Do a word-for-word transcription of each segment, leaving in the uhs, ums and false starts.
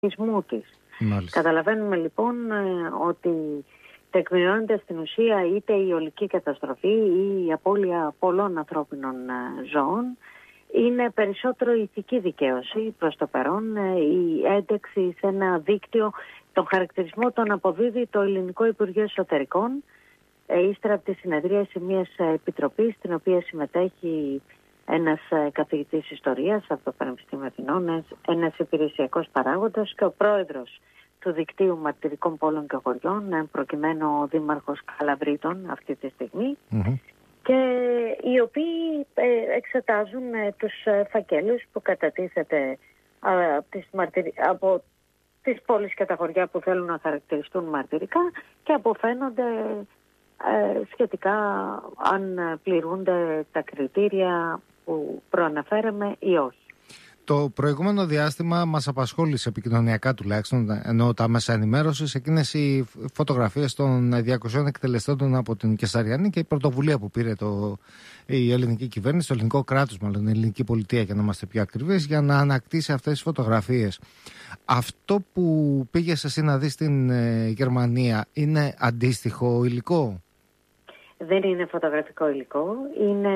ισμού της. Μάλιστα. Καταλαβαίνουμε λοιπόν ότι τεκμηριώνεται στην ουσία είτε η ολική καταστροφή ή η απώλεια πολλών ανθρώπινων ζώων. Είναι περισσότερο η ηθική δικαίωση προς το παρόν, η ένταξη σε ένα δίκτυο. Τον χαρακτηρισμό τον αποδίδει το Ελληνικό Υπουργείο Εσωτερικών ύστερα από τη συνεδρίαση μιας επιτροπής στην οποία συμμετέχει ένας καθηγητής ιστορίας από το Πανεπιστήμιο Αθηνών, ένας υπηρεσιακός παράγοντας και ο πρόεδρος του δικτύου μαρτυρικών πόλων και χωριών, προκειμένου ο Δήμαρχος Καλαβρίτων αυτή τη στιγμή, mm-hmm. και οι οποίοι ε, εξετάζουν ε, τους ε, φακέλους που κατατίθεται ε, από, τις μαρτυρι... από τις πόλεις και τα χωριά που θέλουν να χαρακτηριστούν μαρτυρικά και αποφαίνονται ε, σχετικά αν πληρούνται τα κριτήρια που προαναφέραμε ή όχι. Το προηγούμενο διάστημα μας απασχόλησε επικοινωνιακά τουλάχιστον, ενώ τα μέσα ενημέρωσης, εκείνες οι φωτογραφίες των διακοσίων εκτελεστών από την Κεσαριανή και η πρωτοβουλία που πήρε το, η ελληνική κυβέρνηση, το ελληνικό κράτος, μάλλον η ελληνική πολιτεία, για να είμαστε πιο ακριβείς, για να ανακτήσει αυτές τις φωτογραφίες. Αυτό που πήγες εσύ να δεις στην ε, Γερμανία είναι αντίστοιχο υλικό? Δεν είναι φωτογραφικό υλικό, είναι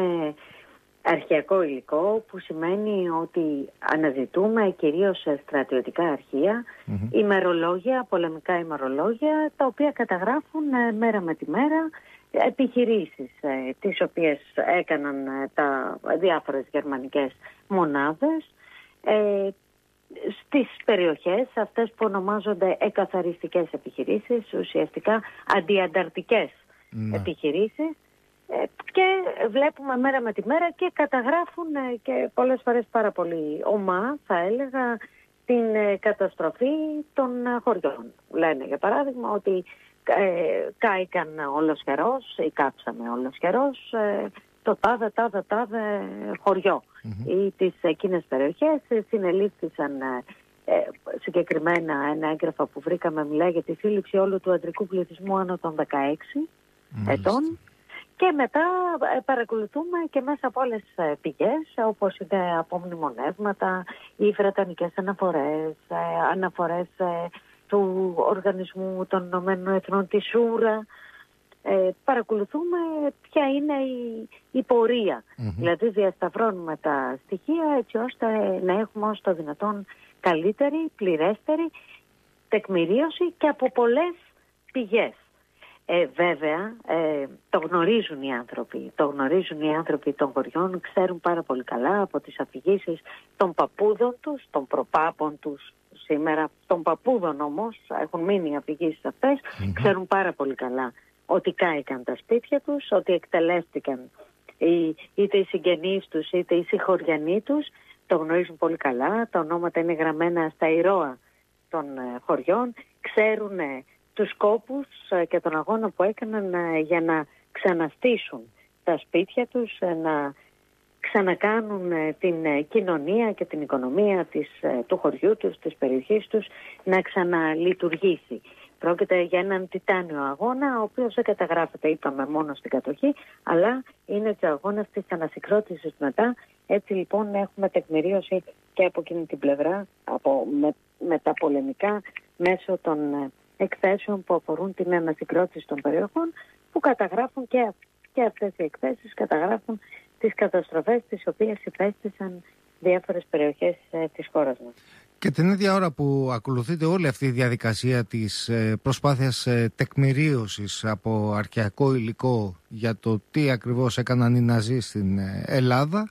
αρχαιακό υλικό, που σημαίνει ότι αναζητούμε κυρίως στρατιωτικά αρχεία, mm-hmm. ημερολόγια, πολεμικά ημερολόγια, τα οποία καταγράφουν ε, μέρα με τη μέρα επιχειρήσεις ε, τις οποίες έκαναν ε, τα διάφορες γερμανικές μονάδες ε, στις περιοχές αυτές που ονομάζονται εκαθαριστικές επιχειρήσεις, ουσιαστικά αντιανταρτικές mm. επιχειρήσεις, και βλέπουμε μέρα με τη μέρα και καταγράφουν και πολλές φορές πάρα πολύ ομά, θα έλεγα, την καταστροφή των χωριών. Λένε για παράδειγμα ότι ε, κάηκαν ολοσχερός ή κάψαμε ολοσχερός ε, το τάδε τάδε τάδε χωριό mm-hmm. ή τις εκείνες περιοχές. Συνελήφθησαν ε, συγκεκριμένα ένα έγγραφο που βρήκαμε, μιλάει για τη σύλληψη όλου του αντρικού πληθυσμού άνω των δεκαέξι mm-hmm. ετών. Και μετά παρακολουθούμε και μέσα από όλες τις πηγές, όπως είναι από μνημονεύματα ή βρετανικές αναφορές, αναφορές του Οργανισμού των Ηνωμένων Εθνών, της Ούρα. Ε, παρακολουθούμε ποια είναι η, η πορεία. Mm-hmm. Δηλαδή διασταυρώνουμε τα στοιχεία έτσι ώστε να έχουμε όσο το δυνατόν καλύτερη, πληρέστερη τεκμηρίωση και από πολλές πηγές. Ε, βέβαια, ε, το γνωρίζουν οι άνθρωποι, το γνωρίζουν οι άνθρωποι των χωριών, ξέρουν πάρα πολύ καλά από τις αφηγήσεις των παππούδων τους, των προπάπων τους σήμερα, των παππούδων όμως, έχουν μείνει οι αφηγήσεις αυτές, mm-hmm. ξέρουν πάρα πολύ καλά ότι κάηκαν τα σπίτια τους, ότι εκτελέστηκαν οι, είτε οι συγγενείς τους είτε οι συγχωριανοί τους, το γνωρίζουν πολύ καλά, τα ονόματα είναι γραμμένα στα ηρώα των ε, χωριών, ξέρουν ε, τους σκόπους και τον αγώνα που έκαναν για να ξαναστήσουν τα σπίτια τους, να ξανακάνουν την κοινωνία και την οικονομία της, του χωριού τους, της περιοχής τους, να ξαναλειτουργήσει. Πρόκειται για έναν τιτάνιο αγώνα, ο οποίος δεν καταγράφεται, είπαμε, μόνο στην κατοχή, αλλά είναι και ο αγώνας της ανασυγκρότησης μετά. Έτσι λοιπόν έχουμε τεκμηρίωση και από εκείνη την πλευρά, από, με, με τα πολεμικά, μέσω των εκθέσεων που αφορούν την ανασυγκρότηση των περιοχών, που καταγράφουν και, και αυτές οι εκθέσεις καταγράφουν τις καταστροφές τις οποίες υπέστησαν διάφορες περιοχές ε, της χώρας μας. Και την ίδια ώρα που ακολουθείται όλη αυτή η διαδικασία της ε, προσπάθειας ε, τεκμηρίωσης από αρχαιακό υλικό για το τι ακριβώς έκαναν οι Ναζί στην ε, Ελλάδα,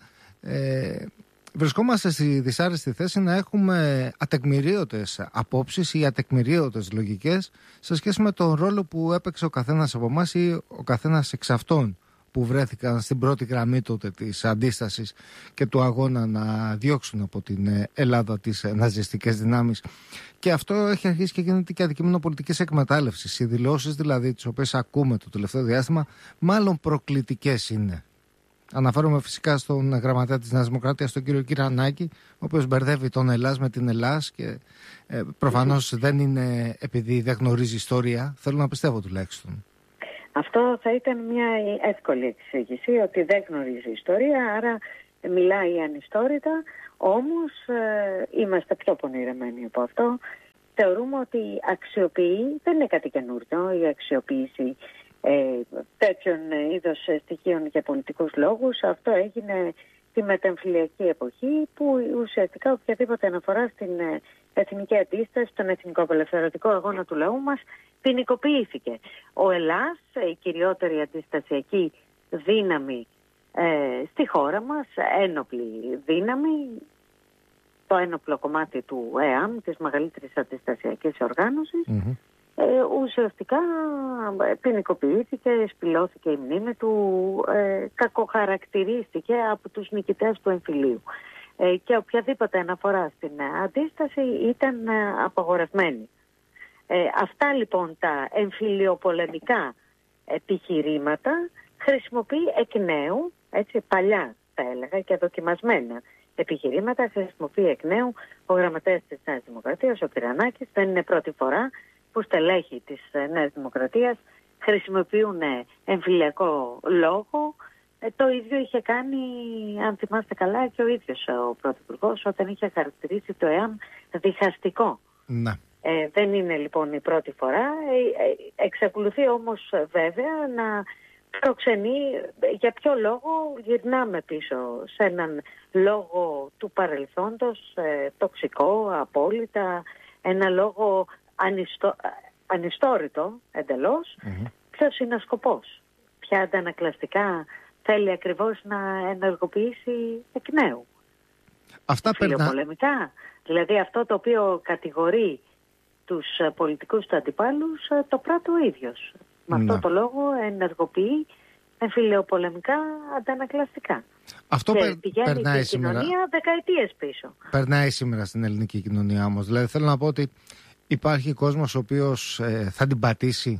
ε, βρισκόμαστε στη δυσάρεστη θέση να έχουμε ατεκμηρίωτες απόψεις ή ατεκμηρίωτες λογικές σε σχέση με τον ρόλο που έπαιξε ο καθένας από εμάς ή ο καθένας εξ αυτών που βρέθηκαν στην πρώτη γραμμή τότε της αντίστασης και του αγώνα να διώξουν από την Ελλάδα τις ναζιστικές δυνάμεις. Και αυτό έχει αρχίσει και γίνεται και αντικείμενο πολιτικής εκμετάλλευσης. Οι δηλώσεις δηλαδή τις οποίες ακούμε το τελευταίο διάστημα μάλλον προκλητικές είναι. Αναφέρομαι φυσικά στον γραμματέα της Νέας Δημοκρατίας, τον κύριο Κυρανάκη, ο οποίος μπερδεύει τον Ελλάς με την Ελλάς και ε, προφανώς δεν είναι επειδή δεν γνωρίζει ιστορία. Θέλω να πιστεύω τουλάχιστον. Αυτό θα ήταν μια εύκολη εξήγηση, ότι δεν γνωρίζει ιστορία, άρα μιλάει ανιστόρητα, όμως ε, είμαστε πιο πονηρεμένοι από αυτό. θεωρούμε ότι αξιοποιεί, δεν είναι κάτι καινούριο η αξιοποίηση ε, τέτοιων είδος στοιχείων για πολιτικούς λόγους. Αυτό έγινε τη μετεμφυλιακή εποχή, που ουσιαστικά οποιαδήποτε αναφορά στην εθνική αντίσταση, στον εθνικό απελευθερωτικό αγώνα του λαού μας, ποινικοποιήθηκε. Ο Ελλάς, η κυριότερη αντιστασιακή δύναμη ε, στη χώρα μας, ένοπλη δύναμη, το ένοπλο κομμάτι του ΕΑΜ, της μεγαλύτερης αντιστασιακής οργάνωσης, mm-hmm. ε, ουσιαστικά ποινικοποιήθηκε, σπηλώθηκε η μνήμη του, ε, κακοχαρακτηρίστηκε από τους νικητές του εμφυλίου. Ε, και οποιαδήποτε αναφορά στην αντίσταση ήταν ε, απαγορευμένη. Ε, αυτά λοιπόν τα εμφυλιοπολεμικά επιχειρήματα χρησιμοποιεί εκ νέου, έτσι παλιά θα έλεγα και δοκιμασμένα επιχειρήματα, χρησιμοποιεί εκ νέου ο γραμματέας της Νέας Δημοκρατίας, ο Πυρανάκης. Δεν είναι πρώτη φορά που στελέχη της Νέας Δημοκρατίας χρησιμοποιούν εμφυλιακό λόγο. Ε, το ίδιο είχε κάνει, αν θυμάστε καλά, και ο ίδιος ο Πρωθυπουργός όταν είχε χαρακτηρίσει το ΕΑΜ διχαστικό. Ναι. Ε, δεν είναι λοιπόν η πρώτη φορά. Ε, ε, εξακολουθεί όμως βέβαια να προξενεί. Για ποιο λόγο? Γυρνάμε πίσω σε έναν λόγο του παρελθόντος, ε, τοξικό, απόλυτα, ένα λόγο ανιστο, ανιστόρητο εντελώς. Mm-hmm. Ποιος είναι ο σκοπός? Ποια αντανακλαστικά θέλει ακριβώς να ενεργοποιήσει εκ νέου? Αυτά φιλοπολεμικά. Δηλαδή αυτό το οποίο κατηγορεί τους πολιτικούς του αντιπάλους, το πράττει ο ίδιος. Με αυτό το λόγο ενεργοποιεί εμφυλιοπολεμικά αντανακλαστικά. Αυτό και περ, πηγαίνει περνάει η κοινωνία σήμερα, δεκαετίες πίσω. Περνάει σήμερα στην ελληνική κοινωνία όμως. Δηλαδή θέλω να πω ότι υπάρχει κόσμος ο οποίος ε, θα την πατήσει.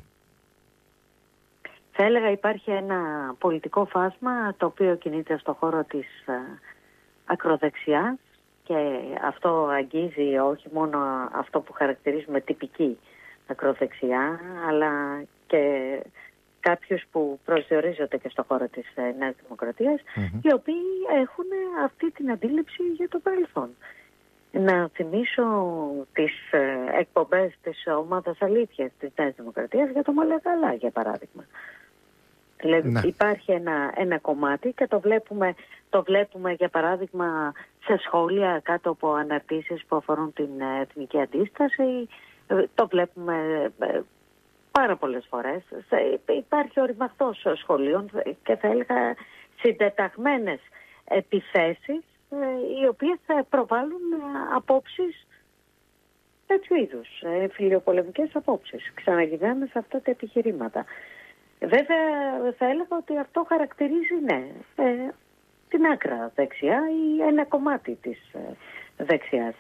Θα έλεγα υπάρχει ένα πολιτικό φάσμα το οποίο κινείται στο χώρο της ε, ακροδεξιάς, και αυτό αγγίζει όχι μόνο αυτό που χαρακτηρίζουμε τυπική ακροδεξιά, αλλά και κάποιους που προσδιορίζονται και στο χώρο της ε, Νέας Δημοκρατίας, mm-hmm. οι οποίοι έχουν αυτή την αντίληψη για το παρελθόν. Να θυμίσω τις ε, εκπομπές της ομάδας αλήθειας της Νέας Δημοκρατίας για το Μαλαγαλά, για παράδειγμα. Δηλαδή ναι. υπάρχει ένα, ένα κομμάτι και το βλέπουμε, το βλέπουμε για παράδειγμα σε σχόλια κάτω από αναρτήσεις που αφορούν την εθνική αντίσταση. Το βλέπουμε ε, πάρα πολλές φορές. Υπάρχει οριμαστός σχολείων και θα έλεγα συντεταγμένες επιθέσεις, ε, οι οποίες θα προβάλλουν απόψεις τέτοιου είδους, ε, φιλιοπολεμικές απόψεις. Ξαναγυρνάμε σε αυτά τα επιχειρήματα. Βέβαια θα έλεγα ότι αυτό χαρακτηρίζει ναι, ε, την άκρα δεξιά ή ένα κομμάτι της ε, δεξιάς.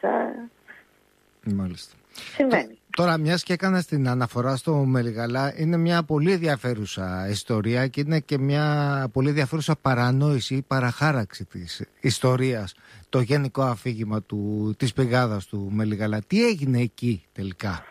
Μάλιστα. Συμβαίνει. Τώρα, μιας και έκανα την αναφορά στο Μελιγαλά, είναι μια πολύ ενδιαφέρουσα ιστορία και είναι και μια πολύ ενδιαφέρουσα παρανόηση ή παραχάραξη της ιστορίας, το γενικό αφήγημα του, της πηγάδας του Μελιγαλά. Τι έγινε εκεί τελικά?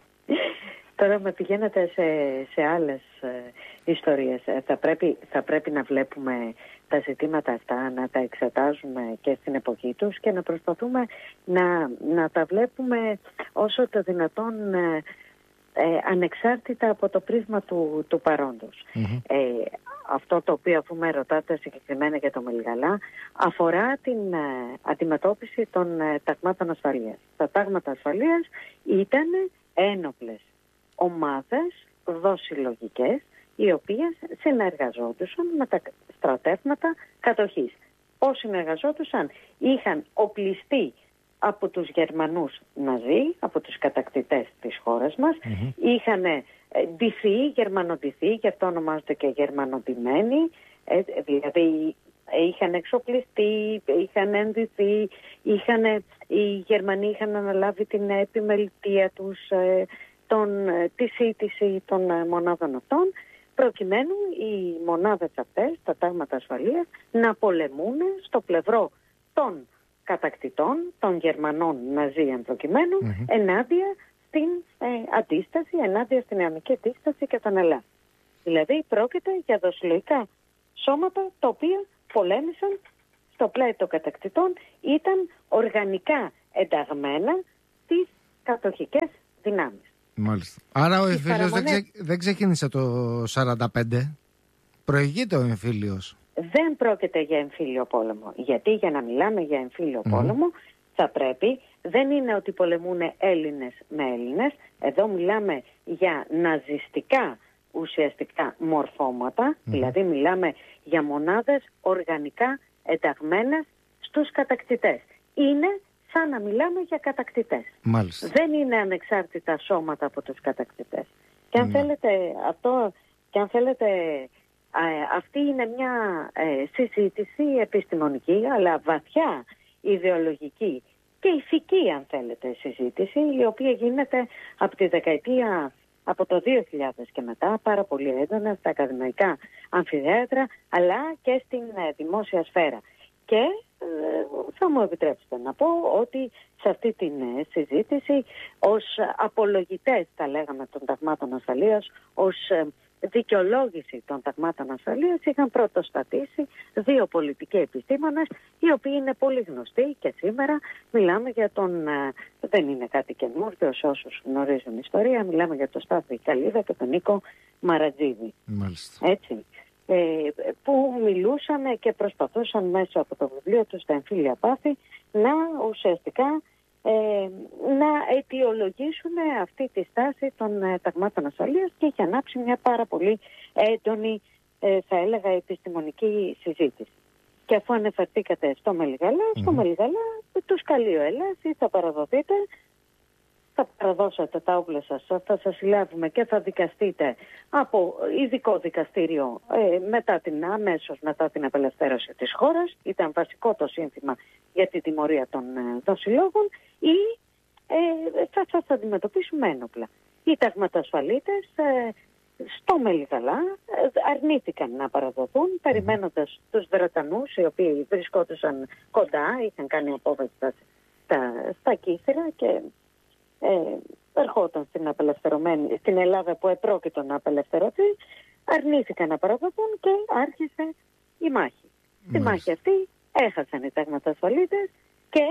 Τώρα με πηγαίνετε σε, σε άλλες ε, ιστορίες. Ε, θα, πρέπει, θα πρέπει να βλέπουμε τα ζητήματα αυτά, να τα εξετάζουμε και στην εποχή τους και να προσπαθούμε να, να τα βλέπουμε όσο το δυνατόν ε, ε, ανεξάρτητα από το πρίσμα του, του παρόντος. Mm-hmm. Ε, αυτό το οποίο, αφού με ρωτάτε συγκεκριμένα για το Μελιγαλά, αφορά την ε, αντιμετώπιση των ε, ταγμάτων ασφαλείας. Τα τάγματα ασφαλείας ήταν ένοπλες ομάδες δοσυλλογικές, οι οποίες συνεργαζόντουσαν με τα στρατεύματα κατοχής. Πώς συνεργαζόντουσαν? Είχαν οπλιστεί από τους Γερμανούς Ναζί, από τους κατακτητές της χώρας μας, mm-hmm. είχαν ντυθεί, γερμανοντυθεί, γι' αυτό ονομάζονται και γερμανοντυμένοι, ε, δηλαδή είχαν εξοπλιστεί, είχαν ενδυθεί, είχαν, οι Γερμανοί είχαν αναλάβει την επιμελητία τους, ε, Τον, τη σύντηση των μονάδων αυτών, προκειμένου οι μονάδες αυτές, τα τάγματα ασφαλείας, να πολεμούν στο πλευρό των κατακτητών, των Γερμανών Ναζί εν προκειμένου, mm-hmm. ενάντια στην ε, αντίσταση, ενάντια στην ιαμική αντίσταση και τον Ελλάδα. Δηλαδή πρόκειται για δοσυλλογικά σώματα τα οποία πολέμησαν στο πλάι των κατακτητών, ήταν οργανικά ενταγμένα στις κατοχικές δυνάμεις. Μάλιστα. Άρα ο εμφύλιος παραμονές... δεν, ξε... δεν ξεκίνησε το σαράντα πέντε, προηγείται ο εμφύλιος. Δεν πρόκειται για εμφύλιο πόλεμο, γιατί για να μιλάμε για εμφύλιο mm. πόλεμο θα πρέπει, δεν είναι ότι πολεμούν Έλληνες με Έλληνες, εδώ μιλάμε για ναζιστικά ουσιαστικά μορφώματα, mm. δηλαδή μιλάμε για μονάδες οργανικά ενταγμένες στους κατακτητές. Είναι σαν να μιλάμε για κατακτητές. Μάλιστα. Δεν είναι ανεξάρτητα σώματα από τους κατακτητές. Και αν mm. θέλετε αυτό, και αν θέλετε, α, αυτή είναι μια ε, συζήτηση επιστημονική, αλλά βαθιά ιδεολογική και ηθική, αν θέλετε, συζήτηση, η οποία γίνεται από τη δεκαετία, από το δύο χιλιάδες και μετά, πάρα πολύ έντονα στα ακαδημαϊκά αμφιθέατρα, αλλά και στην ε, δημόσια σφαίρα. Και ε, θα μου επιτρέψετε να πω ότι σε αυτή τη ε, συζήτηση, ως απολογητές, τα λέγαμε, των ταγμάτων ασφαλείας, ως ε, δικαιολόγηση των ταγμάτων ασφαλείας, είχαν πρωτοστατήσει δύο πολιτικοί επιστήμονες, οι οποίοι είναι πολύ γνωστοί και σήμερα. Μιλάμε για τον, ε, δεν είναι κάτι καινούργιο σε όσους γνωρίζουν ιστορία, μιλάμε για τον Στάθη Καλίδα και τον Νίκο Μαρατζίδη. Μάλιστα. Έτσι. Ε, που μιλούσαν και προσπαθούσαν μέσα από το βιβλίο τους «Τα εμφύλια πάθη» να ουσιαστικά ε, να αιτιολογήσουν αυτή τη στάση των ε, ταγμάτων ασφαλείας, και έχει ανάψει μια πάρα πολύ έντονη, ε, θα έλεγα, επιστημονική συζήτηση. Και αφού αναφερθήκατε στο Μελιγαλά, mm. στο Μελιγαλά τους καλεί ο Ελλάς, ή θα παραδοθείτε, θα παραδώσετε τα όπλα σας, θα σας συλλάβουμε και θα δικαστείτε από ειδικό δικαστήριο ε, μετά την, αμέσως μετά την απελευθέρωση της χώρας. Ήταν βασικό το σύνθημα για τη τιμωρία των ε, δοσιλόγων, ή ε, θα σας αντιμετωπίσουμε ένοπλα. Οι ταγματασφαλίτες ε, στο Μελιγαλά ε, αρνήθηκαν να παραδοθούν, περιμένοντας τους Βρετανούς, οι οποίοι βρισκόντουσαν κοντά, είχαν κάνει απόβαση στα, στα, στα κύθρα και Ε, ερχόταν στην απελευθερωμένη, στην Ελλάδα που επρόκειτο να απελευθερωθεί, αρνήθηκαν να παραδοθούν και άρχισε η μάχη. Στη μάχη αυτή έχασαν οι ταγματασφαλίτες και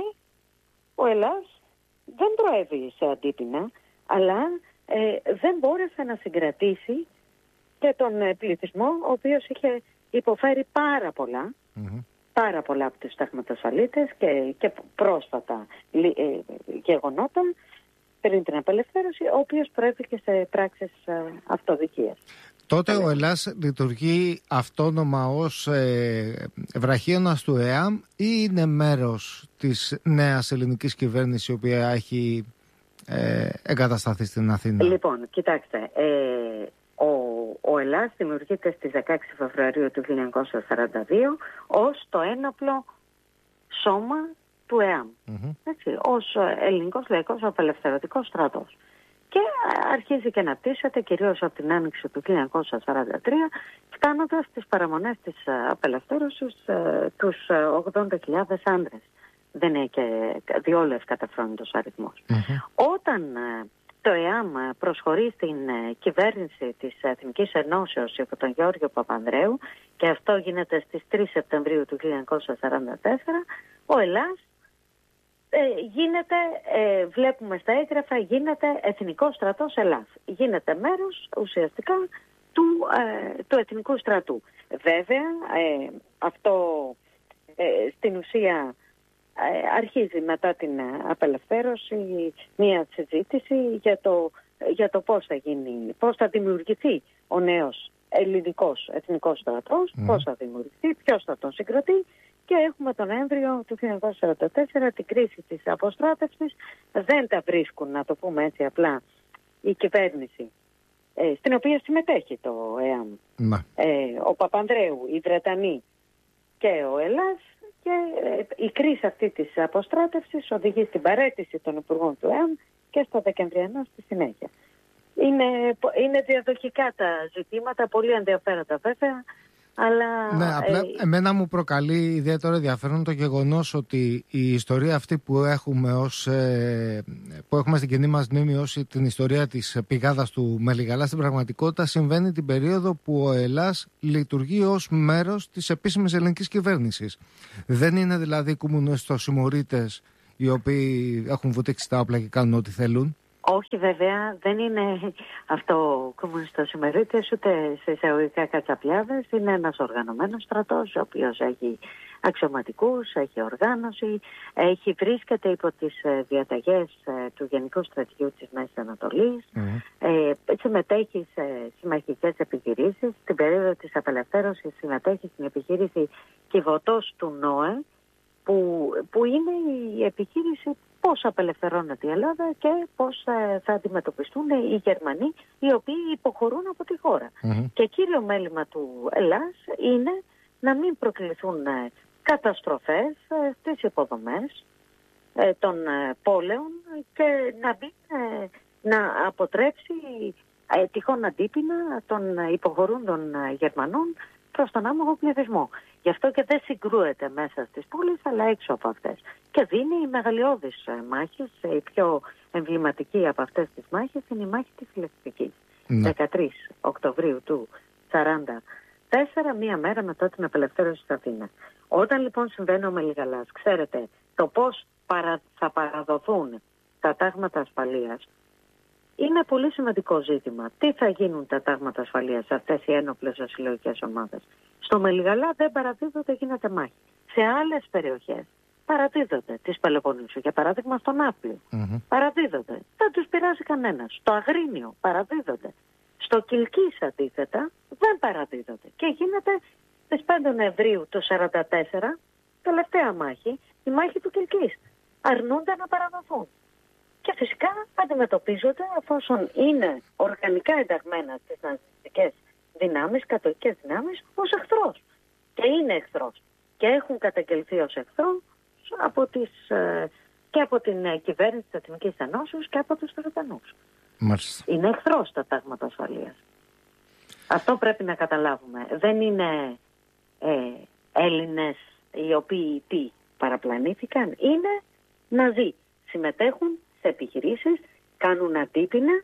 ο Ελλάς δεν προέβη σε αντίπεινα, αλλά ε, δεν μπόρεσε να συγκρατήσει και τον ε, πληθυσμό, ο οποίος είχε υποφέρει πάρα πολλά, mm-hmm. πάρα πολλά από τους ταγματασφαλίτες και, και πρόσφατα ε, γεγονότα πριν την απελευθέρωση, ο οποίος προέβηκε σε πράξεις ε, αυτοδικίας. Τότε ο Ελλάς λειτουργεί αυτόνομα ως ε, βραχίωνας του ΕΑΜ, ή είναι μέρος της νέας ελληνικής κυβέρνησης, η οποία έχει ε, εγκατασταθεί στην Αθήνα? Λοιπόν, κοιτάξτε, ε, ο, ο Ελλάς δημιουργείται στις δεκαέξι Φεβρουαρίου του χίλια εννιακόσια σαράντα δύο ως το ένοπλο σώμα του ΕΑΜ, mm-hmm. έτσι, ως ελληνικός λαϊκός απελευθερωτικός στρατός. Και αρχίζει και αναπτύσσεται κυρίως από την άνοιξη του χίλια εννιακόσια σαράντα τρία, φτάνοντας στις παραμονές της απελευθέρωσης τους ογδόντα χιλιάδες άντρες. Δεν είναι και διόλου ευκαταφρόνητος αριθμός. Mm-hmm. Όταν το ΕΑΜ προσχωρεί στην κυβέρνηση της Εθνικής Ενώσεως υπό τον Γιώργο Παπανδρέου, και αυτό γίνεται στις τρεις Σεπτεμβρίου του χίλια εννιακόσια σαράντα τέσσερα, ο Ελλάς Ε, γίνεται, ε, βλέπουμε στα έγγραφα, γίνεται Εθνικός Στρατός Ελλάς. Γίνεται μέρος ουσιαστικά του, ε, του Εθνικού Στρατού. Βέβαια, ε, αυτό ε, στην ουσία ε, αρχίζει μετά την απελευθέρωση μια συζήτηση για το, για το πώς θα γίνει, πώς θα δημιουργηθεί ο νέος ελληνικός Εθνικός Στρατός, mm. πώς θα δημιουργηθεί, ποιος θα τον συγκροτεί. Και έχουμε τον Νοέμβριο του χίλια εννιακόσια σαράντα τέσσερα την κρίση της αποστράτευσης. Δεν τα βρίσκουν, να το πούμε έτσι απλά, η κυβέρνηση, ε, στην οποία συμμετέχει το ΕΑΜ. Ε, ο Παπανδρέου, οι Βρετανοί και ο Ελλάς. Και ε, η κρίση αυτή της αποστράτευσης οδηγεί στην παραίτηση των υπουργών του ΕΑΜ και στο Δεκεμβριανό στη συνέχεια. Είναι, είναι διαδοχικά τα ζητήματα, πολύ ενδιαφέροντα βέβαια. Αλλά, ναι, απλά ε... εμένα μου προκαλεί ιδιαίτερο ενδιαφέρον το γεγονός ότι η ιστορία αυτή που έχουμε, ως, ε, που έχουμε στην κοινή μας μνήμη ως την ιστορία της πηγάδας του Μελιγαλά, στην πραγματικότητα συμβαίνει την περίοδο που ο Ελλάς λειτουργεί ως μέρος της επίσημης ελληνικής κυβέρνησης. Δεν είναι δηλαδή κομμουνιστοσημωρίτες οι οποίοι έχουν βουτήξει τα όπλα και κάνουν ό,τι θέλουν. Όχι, βέβαια, δεν είναι αυτό κομμουνιστός ημερίτης, ούτε σε εισαγωγικά κατσαπλιάδες. Είναι ένας οργανωμένος στρατός, ο οποίος έχει αξιωματικούς, έχει οργάνωση, έχει, βρίσκεται υπό τις ε, διαταγές ε, του Γενικού Στρατηγίου της Μέσης Ανατολής, mm. ε, συμμετέχει σε συμμαχικές επιχειρήσεις. Στην περίοδο της απελευθέρωσης συμμετέχει στην επιχείρηση Κιβωτός του ΝΟΕ, που, που είναι η επιχείρηση πώς απελευθερώνεται η Ελλάδα και πώς ε, θα αντιμετωπιστούν οι Γερμανοί οι οποίοι υποχωρούν από τη χώρα. Mm-hmm. Και κύριο μέλημα του Ελλάς είναι να μην προκληθούν ε, καταστροφές ε, στις υποδομές ε, των ε, πόλεων και να, μην, ε, να αποτρέψει ε, τυχόν αντίπεινα των ε, υποχωρούντων ε, Γερμανών προς τον άμαχο πληθυσμό. Γι' αυτό και δεν συγκρούεται μέσα στις πόλεις, αλλά έξω από αυτές. Και δίνει μεγαλειώδεις μάχες. Η πιο εμβληματική από αυτές τις μάχες είναι η μάχη της Λευκικής. Ναι. δεκατρείς Οκτωβρίου του σαράντα τέσσερα, μία μέρα μετά την απελευθέρωση της Αθήνας. Όταν λοιπόν συμβαίνει ο Μελιγαλάς, ξέρετε το πώς παρα... θα παραδοθούν τα τάγματα ασφαλείας, είναι πολύ σημαντικό ζήτημα. Τι θα γίνουν τα τάγματα ασφαλείας σε αυτές οι ένοπλες ασυλλογικές ομάδες? Στο Μελιγαλά δεν παραδίδονται, γίνεται μάχη. Σε άλλες περιοχές παραδίδονται, της Πελοποννήσου, για παράδειγμα στον Ναύπλιο. Mm-hmm. Παραδίδονται. Δεν τους πειράζει κανένας. Στο Αγρίνιο παραδίδονται. Στο Κιλκής αντίθετα δεν παραδίδονται. Και γίνεται στις πέντε Νοεμβρίου του σαράντα τέσσερα, τελευταία μάχη, η μάχη του Κιλκής. Αρνούνται να παραδοθούν. Και φυσικά αντιμετωπίζονται, εφόσον είναι οργανικά ενταγμένα στις ναζιστικές δυνάμεις, κατοικές δυνάμεις, ως εχθρός. Και είναι εχθρός. Και έχουν καταγγελθεί ως εχθρό από τις, ε, και από την ε, κυβέρνηση της Εθνικής Ενώσεως και από τους Βρετανούς. Μάλιστα. Είναι εχθρός τα τάγματα ασφαλείας. Αυτό πρέπει να καταλάβουμε. Δεν είναι ε, Έλληνες οι οποίοι τι παραπλανήθηκαν. Είναι Ναζί. Συμμετέχουν σε επιχειρήσεις, κάνουν αντίπεινα,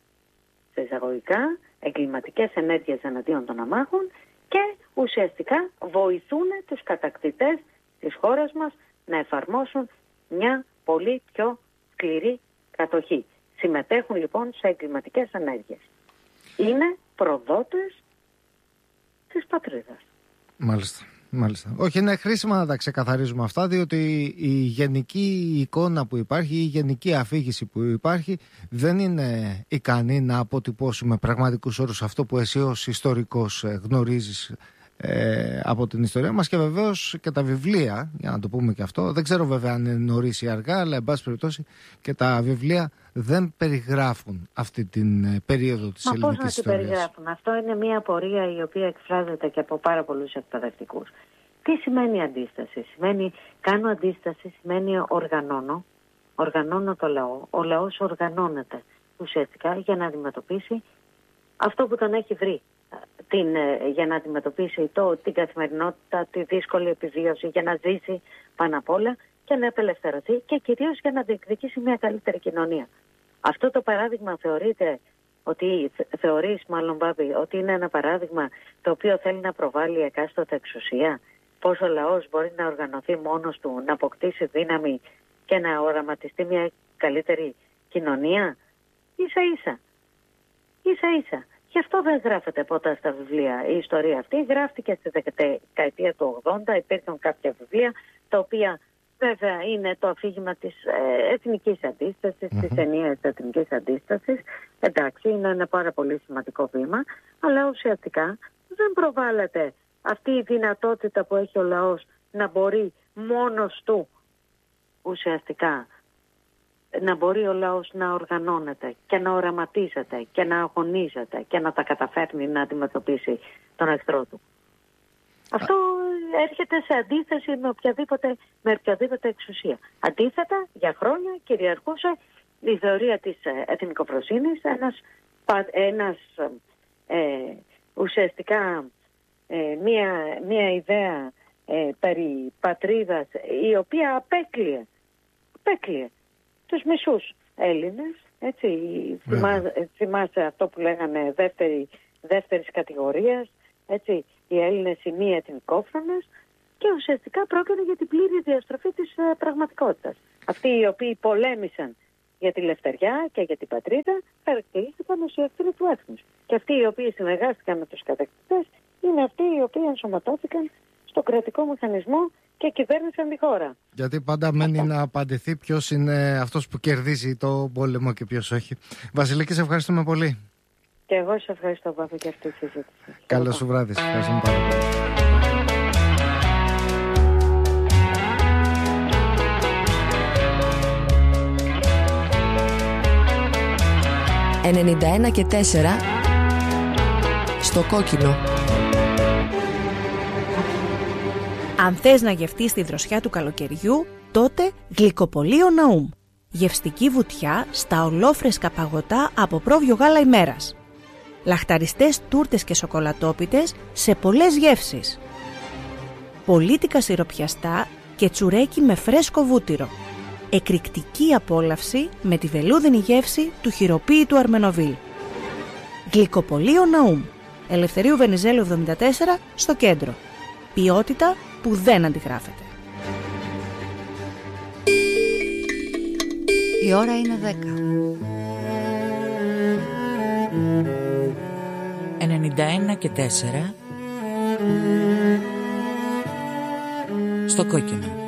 σε εισαγωγικά, εγκληματικές ενέργειες εναντίον των αμάχων και ουσιαστικά βοηθούν τους κατακτητές της χώρας μας να εφαρμόσουν μια πολύ πιο σκληρή κατοχή. Συμμετέχουν λοιπόν σε εγκληματικές ενέργειες. Είναι προδότες της πατρίδας. Μάλιστα. Μάλιστα. Όχι, είναι χρήσιμα να τα ξεκαθαρίζουμε αυτά, διότι η γενική εικόνα που υπάρχει, η γενική αφήγηση που υπάρχει δεν είναι ικανή να αποτυπώσει με πραγματικούς όρους αυτό που εσύ ως ιστορικός γνωρίζεις ε, από την ιστορία μας, και βεβαίως και τα βιβλία, για να το πούμε και αυτό. Δεν ξέρω βέβαια αν είναι νωρίς ή αργά, αλλά εν πάση περιπτώσει και τα βιβλία δεν περιγράφουν αυτή την περίοδο της Μα ελληνικής ιστορίας. Μα πώς να την περιγράφουν? Αυτό είναι μια απορία η οποία εκφράζεται και από πάρα πολλούς εκπαιδευτικούς. Τι σημαίνει αντίσταση? Σημαίνει κάνω αντίσταση, σημαίνει οργανώνω, οργανώνω το λαό. Ο λαός οργανώνεται ουσιαστικά για να αντιμετωπίσει αυτό που τον έχει βρει. Την, για να αντιμετωπίσει το, την καθημερινότητα, τη δύσκολη επιβίωση, για να ζήσει πάνω απ' όλα και να απελευθερωθεί και κυρίως για να διεκδικήσει μια καλύτερη κοινωνία. Αυτό το παράδειγμα θεωρείται ότι, θεωρείς μάλλον Μπάμπη, ότι είναι ένα παράδειγμα το οποίο θέλει να προβάλλει εκάστοτε εξουσία? Πώς ο λαός μπορεί να οργανωθεί μόνος του, να αποκτήσει δύναμη και να οραματιστεί μια καλύτερη κοινωνία? Ίσα ίσα. Ίσα ίσα. Γι' αυτό δεν γράφεται ποτέ στα βιβλία η ιστορία αυτή. Γράφτηκε στη δεκαετία του ογδόντα, υπήρχαν κάποια βιβλία τα οποία βέβαια είναι το αφήγημα της ε, εθνικής αντίστασης, mm-hmm. της ενιαίας εθνικής αντίστασης. Εντάξει, είναι ένα πάρα πολύ σημαντικό βήμα, αλλά ουσιαστικά δεν προβάλλεται αυτή η δυνατότητα που έχει ο λαός να μπορεί μόνος του ουσιαστικά να μπορεί ο λαός να οργανώνεται και να οραματίζεται και να αγωνίζεται και να τα καταφέρνει να αντιμετωπίσει τον εχθρό του. Αυτό έρχεται σε αντίθεση με οποιαδήποτε, με οποιαδήποτε εξουσία. Αντίθετα, για χρόνια κυριαρχούσε η θεωρία της εθνικοφροσύνης, ένας, ένας ε, ουσιαστικά ε, μία, μία ιδέα ε, περί πατρίδας η οποία απέκλειε, απέκλειε τους μισούς Έλληνες, έτσι, θυμά, θυμάσαι αυτό που λέγανε δεύτερη, δεύτερης κατηγορίας, έτσι, οι Έλληνες οι μη εθνικόφρονες, και ουσιαστικά πρόκειται για την πλήρη διαστροφή της ε, πραγματικότητας. Αυτοί οι οποίοι πολέμησαν για τη λευτεριά και για την πατρίδα χαρακτηρίστηκαν ως οι εχθροί του έθνους. Και αυτοί οι οποίοι συνεργάστηκαν με τους κατακτητές είναι αυτοί οι οποίοι ενσωματώθηκαν στον κρατικό μηχανισμό και κυβέρνησαν τη χώρα. Γιατί πάντα μένει να απαντηθεί ποιος είναι αυτός που κερδίζει το πόλεμο και ποιος όχι. Βασιλική, σε ευχαριστούμε πολύ. Και εγώ σε ευχαριστώ που και αυτή τη συζήτηση. Καλό σου βράδυ. Σε ευχαριστούμε πάρα πολύ. ενενήντα ένα και τέσσερα στο κόκκινο. Αν θες να γευτείς τη δροσιά του καλοκαιριού, τότε γλυκοπολείο Ναούμ. Γευστική βουτιά στα ολόφρεσκα παγωτά από πρόβιο γάλα ημέρας. Λαχταριστές τούρτες και σοκολατόπιτες σε πολλές γεύσεις. Πολίτικα σιροπιαστά και τσουρέκι με φρέσκο βούτυρο. Εκρηκτική απόλαυση με τη βελούδινη γεύση του χειροποίητου Αρμενοβίλ. Γλυκοπολείο Ναούμ. Ελευθερίου Βενιζέλου εβδομήντα τέσσερα στο κέντρο. Ποιότητα που δεν αντιγράφεται. Η ώρα είναι δέκα. ενενήντα ένα και τέσσερα στο κόκκινο.